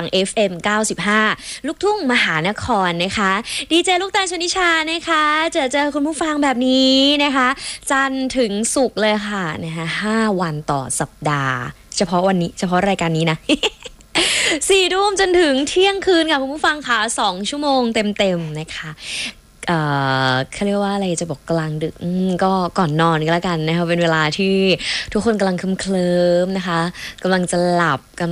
ง FM 95ลูกทุ่งมหานครนะคะดีเจลูกตาลชนิชานะคะเจอคุณผู้ฟังแบบนี้นะคะจันทร์ถึงศุกร์เลยค่ะนะคะ5 วันต่อสัปดาห์เฉพาะวันนี้เฉพาะรายการนี้นะ 4 ทุ่มจนถึงเที่ยงคืนค่ะคุณผู้ฟังค่ะ2 ชั่วโมงเต็มๆนะคะเขาเรียกว่าอะไรจะบอกกลางดึกก็ก่อนนอนก็แล้วกันนะคะเป็นเวลาที่ทุกคนกำลังเคลิ้มๆนะคะกำลังจะหลับ